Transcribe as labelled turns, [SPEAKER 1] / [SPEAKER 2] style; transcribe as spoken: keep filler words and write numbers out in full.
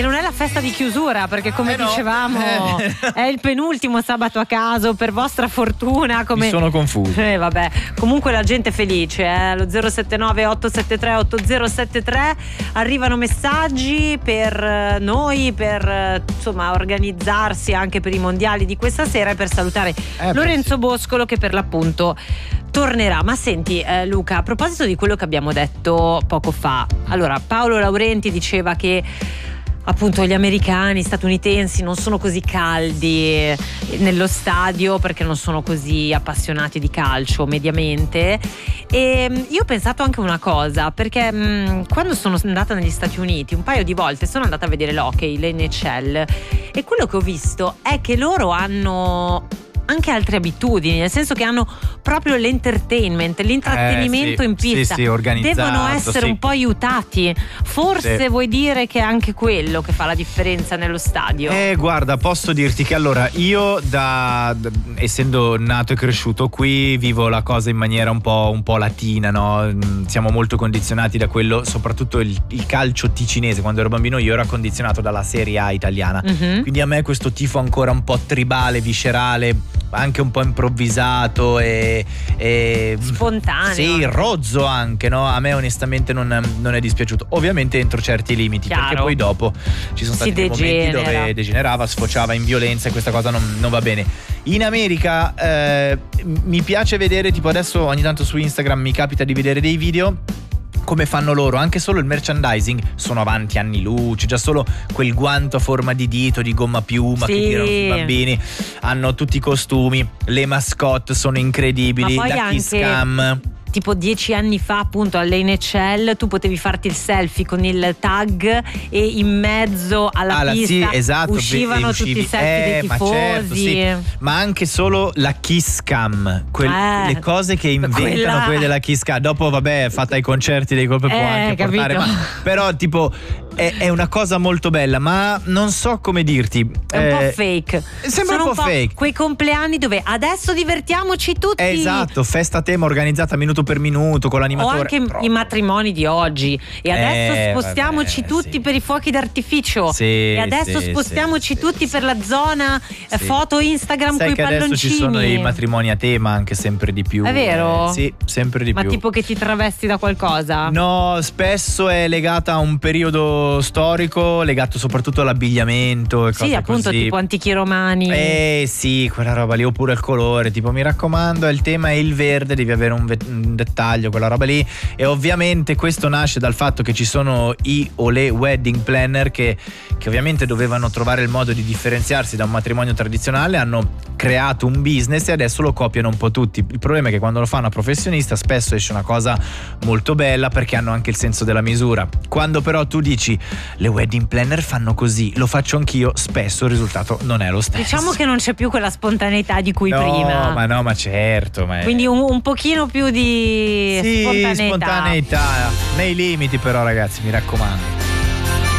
[SPEAKER 1] E non è la festa di chiusura, perché come
[SPEAKER 2] eh no.
[SPEAKER 1] dicevamo eh. è il penultimo sabato a caso, per vostra fortuna. Come...
[SPEAKER 2] Mi sono confuso.
[SPEAKER 1] Eh, vabbè. Comunque la gente è felice, eh? Lo zero sette nove otto sette tre otto zero sette tre arrivano messaggi per noi, per insomma organizzarsi anche per i mondiali di questa sera e per salutare
[SPEAKER 2] eh,
[SPEAKER 1] Lorenzo
[SPEAKER 2] sì.
[SPEAKER 1] Boscolo, che per l'appunto tornerà. Ma senti eh, Luca, a proposito di quello che abbiamo detto poco fa, allora Paolo Laurenti diceva che appunto gli americani, statunitensi non sono così caldi nello stadio perché non sono così appassionati di calcio mediamente. E io ho pensato anche una cosa, perché mh, quando sono andata negli Stati Uniti un paio di volte sono andata a vedere l'hockey, l'N H L, e quello che ho visto è che loro hanno anche altre abitudini, nel senso che hanno proprio l'entertainment, l'intrattenimento
[SPEAKER 2] eh, sì,
[SPEAKER 1] in pista,
[SPEAKER 2] sì, sì, organizzato,
[SPEAKER 1] devono essere
[SPEAKER 2] sì.
[SPEAKER 1] un po' aiutati. Forse sì. Vuoi dire che è anche quello che fa la differenza nello stadio?
[SPEAKER 2] Eh guarda, posso dirti che allora io da, da essendo nato e cresciuto qui vivo la cosa in maniera un po', un po' latina, no? Siamo molto condizionati da quello, soprattutto il, il calcio ticinese. Quando ero bambino io ero condizionato dalla Serie A italiana, mm-hmm. quindi a me questo tifo ancora un po' tribale, viscerale, anche un po' improvvisato e, e
[SPEAKER 1] spontaneo,
[SPEAKER 2] sì, rozzo anche, no? A me onestamente non, non è dispiaciuto, ovviamente entro certi limiti. Chiaro. Perché poi dopo ci sono stati dei momenti dove degenerava, sfociava in violenza e questa cosa non, non va bene. In America eh, mi piace vedere, tipo adesso ogni tanto su Instagram mi capita di vedere dei video come fanno loro, anche solo il merchandising sono avanti anni luce, già solo quel guanto a forma di dito di gomma piuma sì. che tirano sui bambini, hanno tutti i costumi, le mascotte sono incredibili, la kiss cam.
[SPEAKER 1] Tipo dieci anni fa appunto all'N H L tu potevi farti il selfie con il tag e in mezzo alla
[SPEAKER 2] ah,
[SPEAKER 1] pista
[SPEAKER 2] sì, esatto,
[SPEAKER 1] uscivano
[SPEAKER 2] uscivi.
[SPEAKER 1] tutti i selfie
[SPEAKER 2] eh,
[SPEAKER 1] dei tifosi,
[SPEAKER 2] ma, certo, sì. ma anche solo la kiss cam, quel, eh, le cose che inventano quella... quelle della kiss cam. Dopo vabbè, fatta ai concerti dei colpi eh, può anche
[SPEAKER 1] capito.
[SPEAKER 2] portare, ma, però tipo è, è una cosa molto bella, ma non so come dirti,
[SPEAKER 1] è un
[SPEAKER 2] eh,
[SPEAKER 1] po' fake,
[SPEAKER 2] sembra
[SPEAKER 1] sono
[SPEAKER 2] un po' fake,
[SPEAKER 1] quei compleanni dove adesso divertiamoci tutti,
[SPEAKER 2] esatto, festa a tema organizzata minuto per minuto con l'animatore,
[SPEAKER 1] o anche troppo. I matrimoni di oggi e adesso
[SPEAKER 2] eh,
[SPEAKER 1] spostiamoci
[SPEAKER 2] vabbè,
[SPEAKER 1] tutti
[SPEAKER 2] sì.
[SPEAKER 1] per i fuochi d'artificio
[SPEAKER 2] sì,
[SPEAKER 1] e adesso
[SPEAKER 2] sì,
[SPEAKER 1] spostiamoci
[SPEAKER 2] sì,
[SPEAKER 1] tutti
[SPEAKER 2] sì,
[SPEAKER 1] per la zona
[SPEAKER 2] sì.
[SPEAKER 1] foto Instagram
[SPEAKER 2] sai
[SPEAKER 1] coi
[SPEAKER 2] che
[SPEAKER 1] palloncini.
[SPEAKER 2] Adesso ci sono i matrimoni a tema anche sempre di più,
[SPEAKER 1] è vero?
[SPEAKER 2] Eh, sì, sempre di
[SPEAKER 1] ma
[SPEAKER 2] più.
[SPEAKER 1] Ma tipo che ti travesti da qualcosa?
[SPEAKER 2] No, spesso è legata a un periodo storico, legato soprattutto all'abbigliamento e
[SPEAKER 1] sì,
[SPEAKER 2] cose
[SPEAKER 1] appunto
[SPEAKER 2] così.
[SPEAKER 1] Tipo antichi romani.
[SPEAKER 2] Eh sì, quella roba lì, oppure il colore, tipo mi raccomando, il tema è il verde, devi avere un, ve- un dettaglio, quella roba lì. E ovviamente questo nasce dal fatto che ci sono i o le wedding planner che, che ovviamente dovevano trovare il modo di differenziarsi da un matrimonio tradizionale, hanno creato un business e adesso lo copiano un po' tutti. Il problema è che quando lo fa una professionista spesso esce una cosa molto bella perché hanno anche il senso della misura. Quando però tu dici le wedding planner fanno così, lo faccio anch'io, spesso il risultato non è lo stesso.
[SPEAKER 1] Diciamo che non c'è più quella spontaneità di cui
[SPEAKER 2] no,
[SPEAKER 1] prima.
[SPEAKER 2] ma no, ma certo. Ma è...
[SPEAKER 1] Quindi un, un pochino più di
[SPEAKER 2] sì,
[SPEAKER 1] spontaneità.
[SPEAKER 2] spontaneità, nei limiti però ragazzi, mi raccomando.